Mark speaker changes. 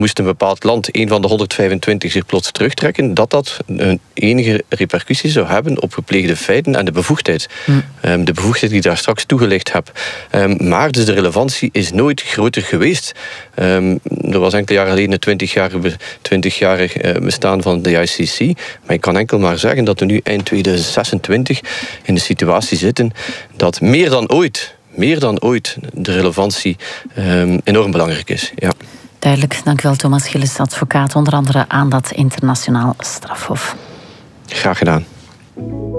Speaker 1: Moest een bepaald land, een van de 125, zich plots terugtrekken, dat een enige repercussie zou hebben op gepleegde feiten en de bevoegdheid. De bevoegdheid die ik daar straks toegelicht heb. Maar dus de relevantie is nooit groter geweest. Er was enkele jaren geleden een 20-jarig bestaan van de ICC. Maar ik kan enkel maar zeggen dat we nu eind 2026 in de situatie zitten dat meer dan ooit de relevantie enorm belangrijk is. Ja.
Speaker 2: Duidelijk, dank u wel Thomas Gillis, advocaat onder andere aan dat internationaal strafhof.
Speaker 1: Graag gedaan.